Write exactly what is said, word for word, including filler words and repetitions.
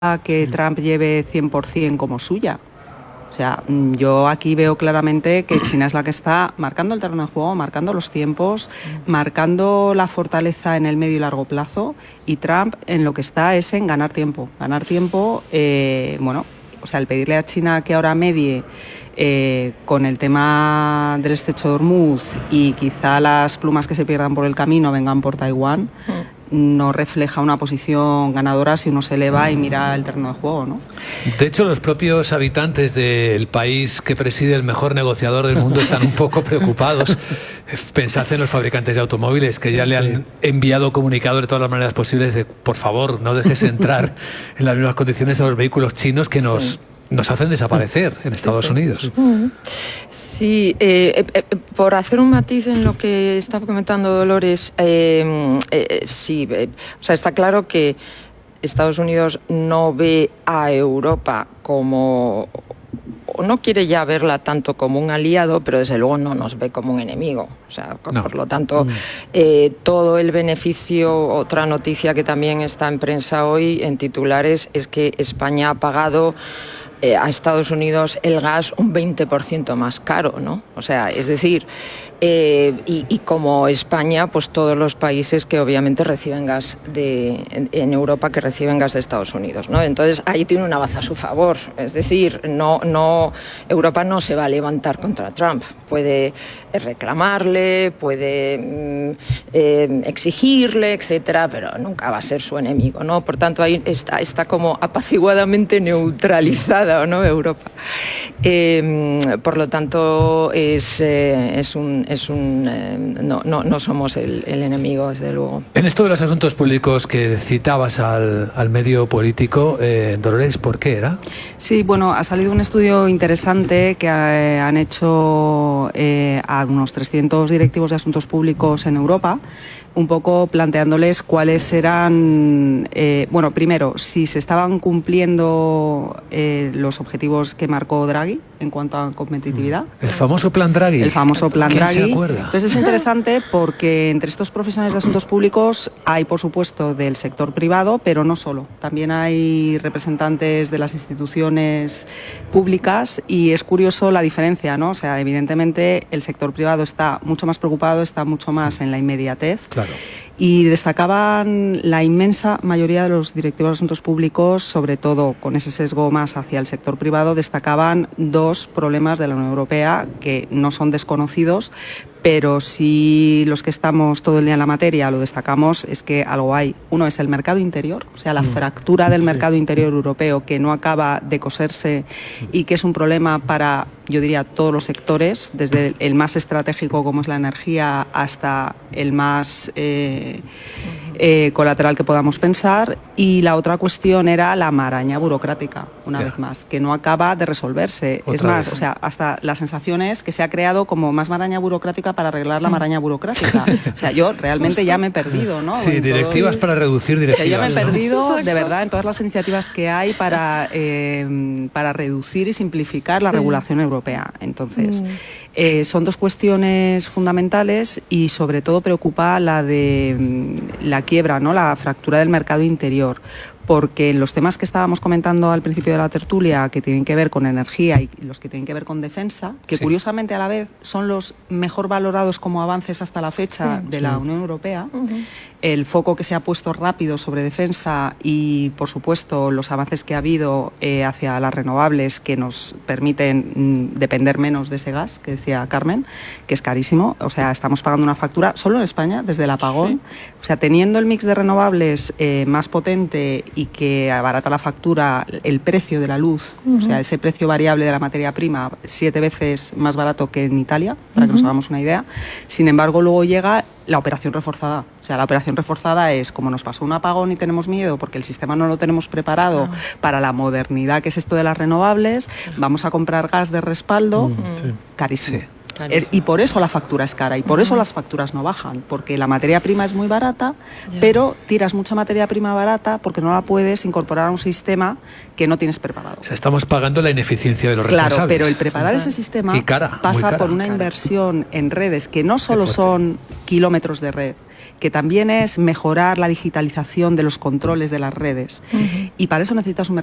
que Trump lleve cien por cien como suya. O sea, yo aquí veo claramente que China es la que está marcando el terreno de juego, marcando los tiempos, marcando la fortaleza en el medio y largo plazo, y Trump en lo que está es en ganar tiempo. Ganar tiempo, eh, bueno, o sea, el pedirle a China que ahora medie eh, con el tema del estrecho de Hormuz y quizá las plumas que se pierdan por el camino vengan por Taiwán, no refleja una posición ganadora si uno se eleva y mira el terreno de juego, ¿no? De hecho, los propios habitantes del país que preside el mejor negociador del mundo están un poco preocupados. Pensad en los fabricantes de automóviles que ya le han enviado comunicado de todas las maneras posibles de, por favor, no dejes entrar en las mismas condiciones a los vehículos chinos que nos... Sí. nos hacen desaparecer en Estados sí, sí. Unidos. Sí, eh, eh, por hacer un matiz en lo que estaba comentando Dolores, eh, eh, sí, eh, o sea, está claro que Estados Unidos no ve a Europa como, o no quiere ya verla tanto como un aliado, pero desde luego no nos ve como un enemigo. O sea, no. Por lo tanto, eh, todo el beneficio, otra noticia que también está en prensa hoy, en titulares, es que España ha pagado Eh, a Estados Unidos el gas un veinte por ciento más caro, ¿no? O sea, es decir, eh, y, y como España, pues todos los países que obviamente reciben gas de, en, en Europa que reciben gas de Estados Unidos, ¿no? Entonces ahí tiene una baza a su favor, es decir, no, no, Europa no se va a levantar contra Trump, puede reclamarle, puede mm, eh, exigirle, etcétera, pero nunca va a ser su enemigo, ¿no? Por tanto ahí está, está como apaciguadamente neutralizada, ¿no? Europa. Eh, por lo tanto, es, eh, es un... Es un eh, no, no, no somos el, el enemigo, desde luego. En esto de los asuntos públicos que citabas al, al medio político, eh, Dolores, ¿por qué era? Sí, bueno, ha salido un estudio interesante que eh, han hecho eh, a unos trescientos directivos de asuntos públicos en Europa, un poco planteándoles cuáles eran, eh, bueno, primero, si se estaban cumpliendo eh, los objetivos que marcó Draghi en cuanto a competitividad. El famoso plan Draghi. El famoso plan ¿Quién Draghi. se acuerda? Entonces es interesante porque entre estos profesionales de asuntos públicos hay, por supuesto, del sector privado, pero no solo. También hay representantes de las instituciones públicas y es curioso la diferencia, ¿no? O sea, evidentemente el sector privado está mucho más preocupado, está mucho más en la inmediatez. Claro. Y destacaban la inmensa mayoría de los directivos de asuntos públicos, sobre todo con ese sesgo más hacia el sector privado, destacaban dos problemas de la Unión Europea que no son desconocidos, pero si los que estamos todo el día en la materia lo destacamos, es que algo hay. Uno es el mercado interior, o sea, la fractura del mercado interior europeo que no acaba de coserse y que es un problema para, yo diría, todos los sectores, desde el más estratégico como es la energía hasta el más eh, eh, colateral que podamos pensar. Y la otra cuestión era la maraña burocrática, una sí. vez más, que no acaba de resolverse. Otra es más, vez. o sea, hasta la sensación es que se ha creado como más maraña burocrática para arreglar la maraña burocrática. O sea, yo realmente ya me he perdido, ¿no? Sí, en directivas todos... para reducir directivas. O sea, ya me he perdido, ¿no? de verdad, en todas las iniciativas que hay para, eh, para reducir y simplificar la sí. regulación europea. Entonces, mm. eh, son dos cuestiones fundamentales y sobre todo preocupa la de la quiebra, ¿no? La fractura del mercado interior. Porque en los temas que estábamos comentando al principio de la tertulia, que tienen que ver con energía y los que tienen que ver con defensa, que sí. curiosamente a la vez son los mejor valorados como avances hasta la fecha sí, de sí. la Unión Europea, uh-huh. el foco que se ha puesto rápido sobre defensa y, por supuesto, los avances que ha habido eh, hacia las renovables que nos permiten mm, depender menos de ese gas, que decía Carmen, que es carísimo. O sea, estamos pagando una factura solo en España desde el apagón. Sí. O sea, teniendo el mix de renovables eh, más potente y que abarata la factura, el precio de la luz, uh-huh. o sea, ese precio variable de la materia prima, siete veces más barato que en Italia, para uh-huh. que nos hagamos una idea. Sin embargo, luego llega la operación reforzada. O sea, la operación reforzada es como nos pasó un apagón y tenemos miedo porque el sistema no lo tenemos preparado uh-huh. para la modernidad que es esto de las renovables, vamos a comprar gas de respaldo, uh-huh. carísimo. Sí. Y por eso la factura es cara y por eso las facturas no bajan, porque la materia prima es muy barata, yeah. pero tiras mucha materia prima barata porque no la puedes incorporar a un sistema que no tienes preparado. O sea, estamos pagando la ineficiencia de los claro, responsables. Claro, pero el preparar sí. ese sistema y cara, pasa cara, por una cara. inversión en redes que no solo son kilómetros de red, que también es mejorar la digitalización de los controles de las redes. Uh-huh. Y para eso necesitas un